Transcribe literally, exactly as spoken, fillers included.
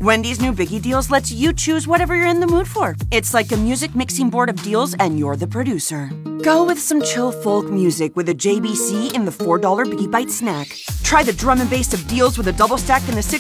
Wendy's new Biggie Deals lets you choose whatever you're in the mood for. It's like a music mixing board of deals, and you're the producer. Go with some chill folk music with a J B C in the four dollar Biggie Bite snack. Try the drum and bass of deals with a double stack in the